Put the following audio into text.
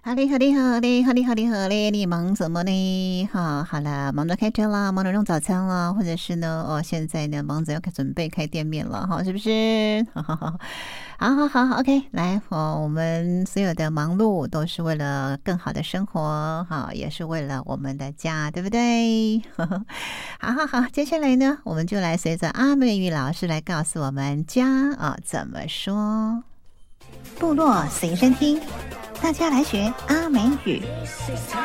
好嘞，好嘞，好嘞，好嘞，好嘞，好嘞！你忙什么呢？好了，忙着开车啦，忙着弄早餐啦，或者是呢，现在呢，忙着要准备开店面了，是不是？好，OK，来，我们所有的忙碌都是为了更好的生活，也是为了我们的家，对不对？好，接下来呢，我们就来随着阿美语老师来告诉我们家怎么说。部落随身听，大家来学阿美语。